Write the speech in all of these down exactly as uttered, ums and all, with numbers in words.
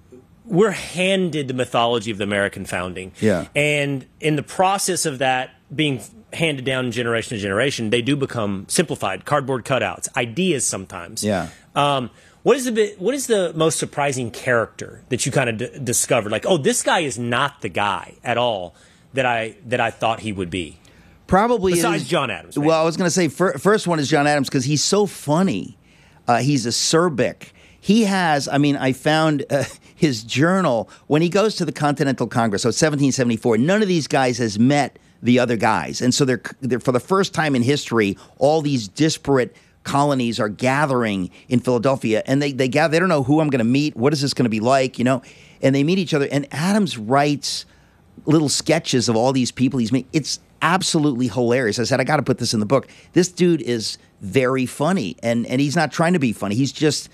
we're handed the mythology of the American founding. Yeah. And in the process of that being handed down generation to generation, they do become simplified, cardboard cutouts, ideas sometimes. Yeah. Um, what is the bit, what is the most surprising character that you kind of d- discovered? Like, oh, this guy is not the guy at all that I that I thought he would be. Probably besides is, John Adams. Maybe. Well, I was going to say fir- first one is John Adams because he's so funny. Uh, he's acerbic. He has, I mean, I found uh, his journal when he goes to the Continental Congress. So seventeen seventy-four. None of these guys has met the other guys, and so they're, they're for the first time in history, all these disparate colonies are gathering in Philadelphia, and they they gather. They don't know who I'm going to meet. What is this going to be like? You know, and they meet each other. And Adams writes little sketches of all these people he's meeting. It's absolutely hilarious. I said I got to put this in the book. This dude is very funny, and and he's not trying to be funny. He's just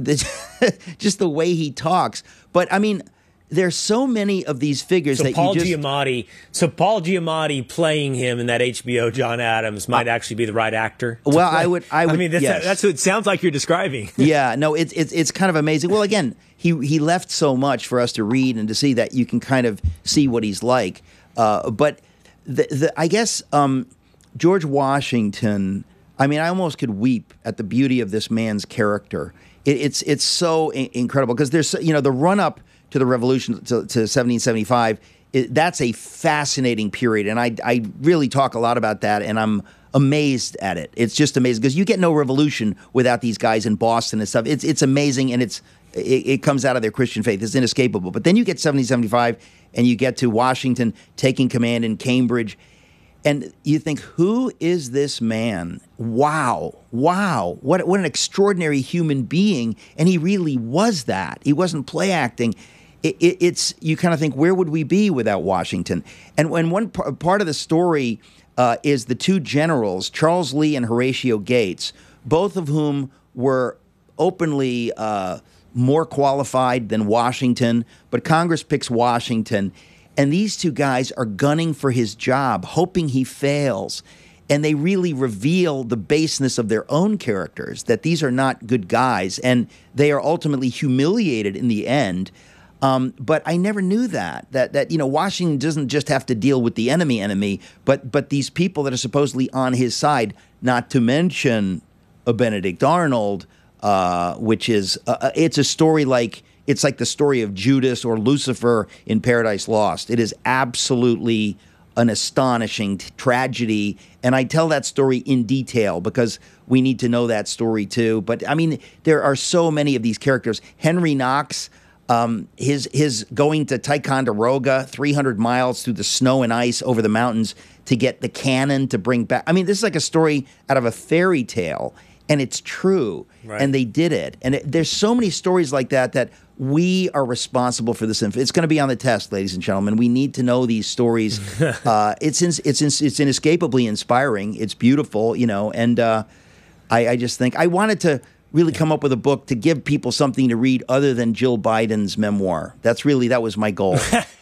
just the way he talks. But I mean, there's so many of these figures so that Paul you just, Giamatti. So Paul Giamatti playing him in that H B O John Adams might uh, actually be the right actor. Well, play. I would. I would. I mean, that's, yes. that's what it sounds like you're describing. Yeah. No, it's it's it's kind of amazing. Well, again, he he left so much for us to read and to see that you can kind of see what he's like. Uh, but the, the I guess um, George Washington. I mean, I almost could weep at the beauty of this man's character. It, it's it's so I- incredible because there's you know the run up to the revolution to, to seventeen seventy-five. It, that's a fascinating period, and I I really talk a lot about that, and I'm amazed at it. It's just amazing because you get no revolution without these guys in Boston and stuff. It's it's amazing, and it's it, it comes out of their Christian faith. It's inescapable. But then you get seventeen seventy-five, and you get to Washington taking command in Cambridge. And you think, who is this man? Wow. Wow. What, what an extraordinary human being. And he really was that. He wasn't play acting. It, it, it's you kind of think, where would we be without Washington? And when one p- part of the story uh, is the two generals, Charles Lee and Horatio Gates, both of whom were openly uh, more qualified than Washington, but Congress picks Washington. And these two guys are gunning for his job, hoping he fails. And they really reveal the baseness of their own characters, that these are not good guys. And they are ultimately humiliated in the end. Um, but I never knew that, that, that, you know, Washington doesn't just have to deal with the enemy enemy, but, but these people that are supposedly on his side, not to mention a Benedict Arnold, uh, which is, uh, it's a story like, it's like the story of Judas or Lucifer in Paradise Lost. It is absolutely an astonishing t- tragedy. And I tell that story in detail because we need to know that story too. But I mean, there are so many of these characters. Henry Knox, um, his his going to Ticonderoga, three hundred miles through the snow and ice over the mountains to get the cannon to bring back. I mean, this is like a story out of a fairy tale. And it's true. Right. And they did it. And it, there's so many stories like that that we are responsible for this. Inf- it's going to be on the test, ladies and gentlemen. We need to know these stories. uh, it's in, it's in, it's inescapably inspiring. It's beautiful, you know. And uh, I, I just think I wanted to really come up with a book to give people something to read other than Jill Biden's memoir. That's really that was my goal.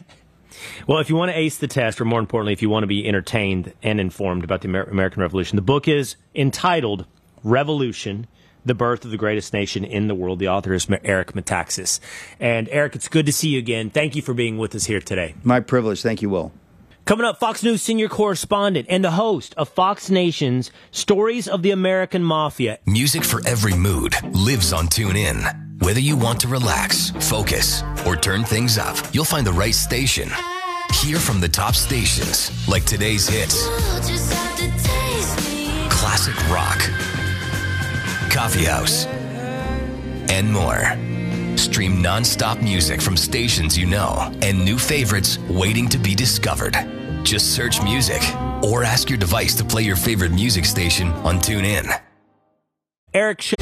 Well, if you want to ace the test, or more importantly, if you want to be entertained and informed about the Amer- American Revolution, the book is entitled Revolution, the Birth of the Greatest Nation in the World. The author is Eric Metaxas. And Eric, it's good to see you again. Thank you for being with us here today. My privilege. Thank you, Will. Coming up, Fox News senior correspondent and the host of Fox Nation's Stories of the American Mafia. Music for every mood lives on TuneIn. Whether you want to relax, focus, or turn things up, you'll find the right station. Hear from the top stations, like today's hits, classic rock, coffee house, and more. Stream non-stop music from stations you know and new favorites waiting to be discovered. Just search music or ask your device to play your favorite music station on TuneIn. Eric Show.